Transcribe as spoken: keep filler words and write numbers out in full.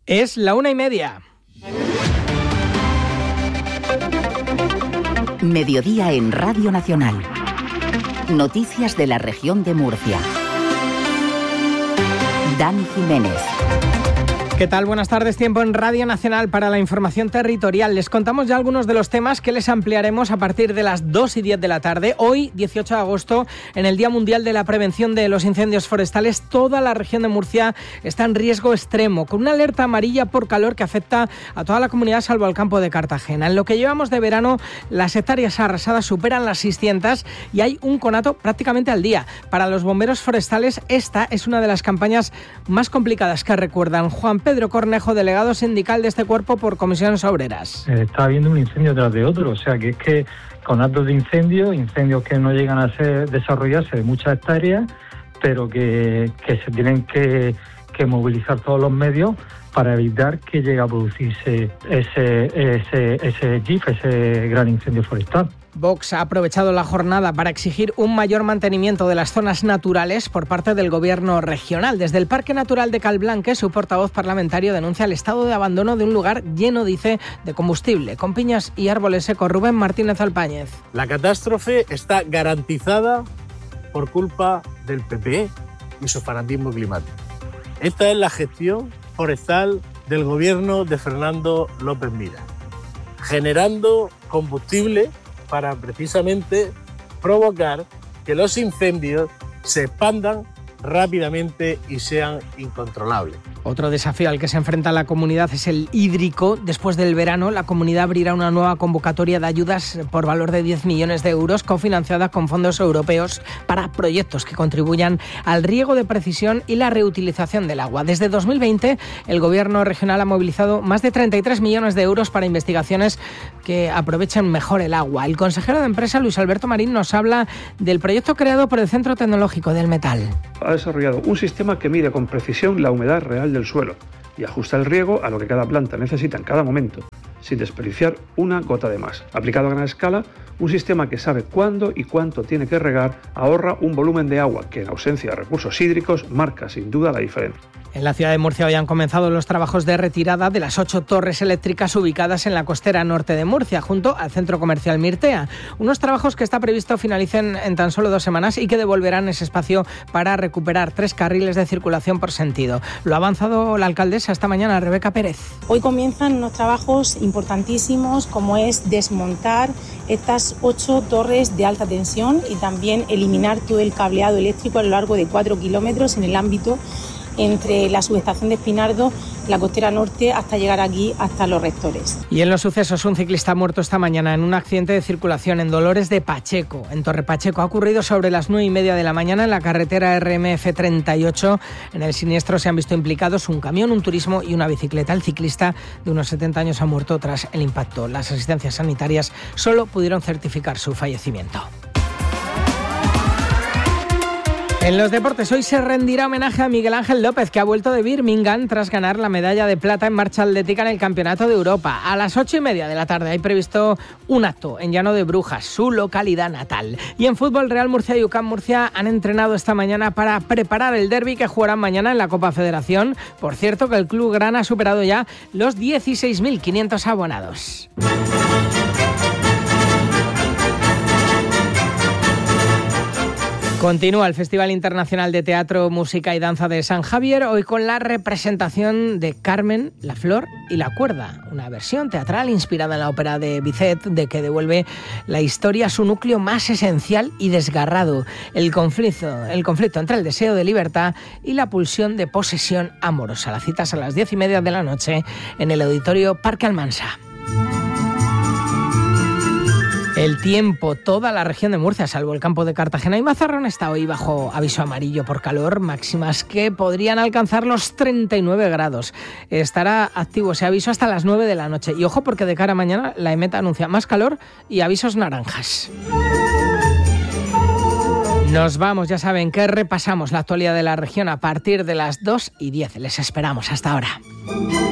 Es la una y media. Mediodía en Radio Nacional. Noticias de la región de Murcia. Dani Jiménez. ¿Qué tal? Buenas tardes. Tiempo en Radio Nacional para la información territorial. Les contamos ya algunos de los temas que les ampliaremos a partir de las dos y diez de la tarde. Hoy, dieciocho de agosto, en el Día Mundial de la Prevención de los Incendios Forestales, toda la región de Murcia está en riesgo extremo, con una alerta amarilla por calor que afecta a toda la comunidad salvo al campo de Cartagena. En lo que llevamos de verano, las hectáreas arrasadas superan las seiscientas y hay un conato prácticamente al día. Para los bomberos forestales, esta es una de las campañas más complicadas que recuerdan. Juan Pedro Pedro Cornejo, delegado sindical de este cuerpo por Comisiones Obreras. Está habiendo un incendio tras de otro, o sea que es que con actos de incendio, incendios que no llegan a ser, desarrollarse de muchas hectáreas, pero que, que se tienen que, que movilizar todos los medios para evitar que llegue a producirse ese, ese, ese G I F, ese gran incendio forestal. Vox ha aprovechado la jornada para exigir un mayor mantenimiento de las zonas naturales por parte del gobierno regional. Desde el Parque Natural de Calblanque, su portavoz parlamentario denuncia el estado de abandono de un lugar lleno, dice, de combustible, con piñas y árboles secos. Rubén Martínez Alpáñez. La catástrofe está garantizada por culpa del P P y su fanatismo climático. Esta es la gestión forestal del gobierno de Fernando López Miras, generando combustible para precisamente provocar que los incendios se expandan rápidamente y sean incontrolables. Otro desafío al que se enfrenta la comunidad es el hídrico. Después del verano, la comunidad abrirá una nueva convocatoria de ayudas por valor de diez millones de euros, cofinanciada con fondos europeos para proyectos que contribuyan al riego de precisión y la reutilización del agua. Desde dos mil veinte, el gobierno regional ha movilizado más de treinta y tres millones de euros para investigaciones que aprovechen mejor el agua. El consejero de Empresa, Luis Alberto Marín, nos habla del proyecto creado por el Centro Tecnológico del Metal. Ha desarrollado un sistema que mide con precisión la humedad real del suelo y ajusta el riego a lo que cada planta necesita en cada momento, sin desperdiciar una gota de más. Aplicado a gran escala, un sistema que sabe cuándo y cuánto tiene que regar ahorra un volumen de agua que, en ausencia de recursos hídricos, marca sin duda la diferencia. En la ciudad de Murcia hoy han comenzado los trabajos de retirada de las ocho torres eléctricas ubicadas en la costera norte de Murcia, junto al centro comercial Mirtea. Unos trabajos que está previsto finalicen en tan solo dos semanas y que devolverán ese espacio para recuperar tres carriles de circulación por sentido. Lo ha avanzado la alcaldesa esta mañana, Rebeca Pérez. Hoy comienzan unos trabajos importantísimos, como es desmontar estas ocho torres de alta tensión y también eliminar todo el cableado eléctrico a lo largo de cuatro kilómetros en el ámbito entre la subestación de Espinardo, la costera norte, hasta llegar aquí, hasta los rectores. Y en los sucesos, un ciclista ha muerto esta mañana en un accidente de circulación en Dolores de Pacheco, en Torre Pacheco. Ha ocurrido sobre las nueve y media de la mañana en la carretera R M F treinta y ocho. En el siniestro se han visto implicados un camión, un turismo y una bicicleta. El ciclista, de unos setenta años, ha muerto tras el impacto. Las asistencias sanitarias solo pudieron certificar su fallecimiento. En los deportes, hoy se rendirá homenaje a Miguel Ángel López, que ha vuelto de Birmingham tras ganar la medalla de plata en marcha atlética en el Campeonato de Europa. A las ocho y media de la tarde hay previsto un acto en Llano de Brujas, su localidad natal. Y en fútbol, Real Murcia y U C A M Murcia han entrenado esta mañana para preparar el derbi que jugarán mañana en la Copa Federación. Por cierto, que el club grana ha superado ya los dieciséis mil quinientos abonados. Continúa el Festival Internacional de Teatro, Música y Danza de San Javier, hoy con la representación de Carmen, la Flor y la Cuerda, una versión teatral inspirada en la ópera de Bizet, de que devuelve la historia a su núcleo más esencial y desgarrado, el conflicto, el conflicto entre el deseo de libertad y la pulsión de posesión amorosa. Las citas a las diez y media de la noche en el Auditorio Parque Almansa. El tiempo, toda la región de Murcia, salvo el campo de Cartagena y Mazarrón, está hoy bajo aviso amarillo por calor, máximas que podrían alcanzar los treinta y nueve grados. Estará activo ese aviso hasta las nueve de la noche. Y ojo, porque de cara a mañana la EMET anuncia más calor y avisos naranjas. Nos vamos, ya saben que repasamos la actualidad de la región a partir de las dos y diez. Les esperamos. Hasta ahora.